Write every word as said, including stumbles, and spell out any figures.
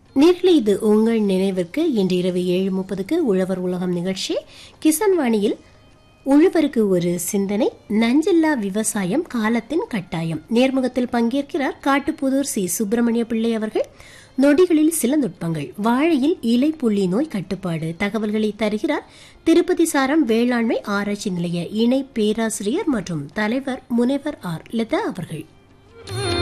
நேர்களே, இது உங்கள் நினைவிற்கு இன்று இரவு ஏழு முப்பதுக்கு உழவர் உலகம் நிகழ்ச்சி. கிசான் வாணியில் உழவருக்கு ஒரு சிந்தனை, நஞ்சில்லா விவசாயம் காலத்தின் கட்டாயம். நேர்முகத்தில் பங்கேற்கிறார் காட்டுப்புதூர் சி சுப்பிரமணிய பிள்ளை அவர்கள். நொடிகளில் சில நுட்பங்கள், வாழையில் இலை புள்ளி நோய் கட்டுப்பாடு தகவல்களை தருகிறார் திருப்பதி சாரம் வேளாண்மை ஆராய்ச்சி நிலைய இணை பேராசிரியர் மற்றும் தலைவர் முனைவர் ஆர் லதா அவர்கள்.